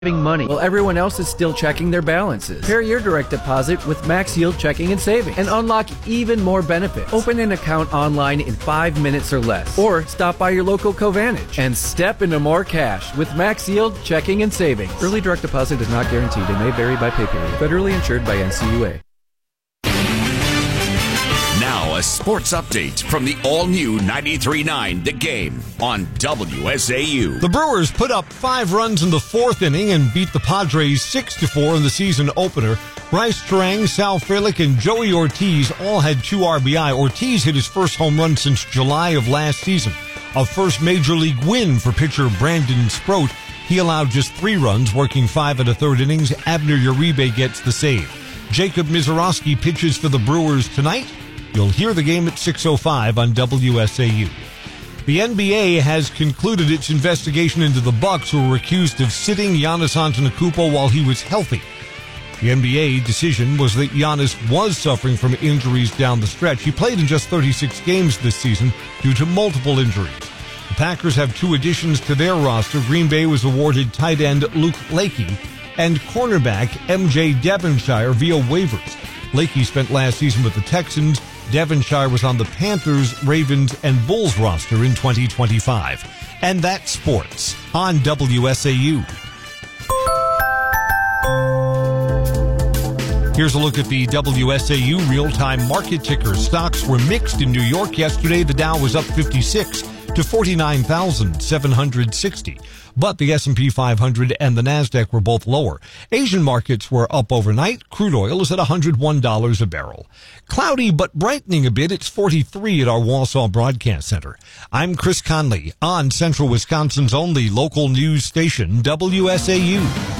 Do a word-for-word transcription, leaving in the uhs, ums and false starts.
money while everyone else is still checking their balances. Pair your direct deposit with Max Yield Checking and Savings and unlock even more benefits. Open an account online in five minutes or less, or stop by your local Covantage and step into more cash with Max Yield Checking and Savings. Early direct deposit is not guaranteed and may vary by pay period. Federally insured by N C U A. Now a sports update from the all-new ninety-three point nine The Game on W S A U. The Brewers put up five runs in the fourth inning and beat the Padres six to four in the season opener. Bryce Terang, Sal Frelick, and Joey Ortiz all had two R B I. Ortiz hit his first home run since July of last season. A first major league win for pitcher Brandon Sproat. He allowed just three runs, working five and a third innings. Abner Uribe gets the save. Jacob Misiorowski pitches for the Brewers tonight. You'll hear the game at six oh five on W S A U. The N B A has concluded its investigation into the Bucks, who were accused of sitting Giannis Antetokounmpo while he was healthy. The N B A decision was that Giannis was suffering from injuries down the stretch. He played in just thirty-six games this season due to multiple injuries. The Packers have two additions to their roster. Green Bay was awarded tight end Luke Lakey and cornerback M J Devonshire via waivers. Lakey spent last season with the Texans. Devonshire was on the Panthers, Ravens, and Bulls roster in twenty twenty-five. And that's sports on W S A U. Here's a look at the W S A U real-time market ticker. Stocks were mixed in New York yesterday. The Dow was up fifty-six to forty-nine thousand seven hundred sixty. But the S and P five hundred and the NASDAQ were both lower. Asian markets were up overnight. Crude oil is at one hundred one dollars a barrel. Cloudy but brightening a bit. It's forty-three at our Wausau Broadcast Center. I'm Chris Conley on Central Wisconsin's only local news station, W S A U.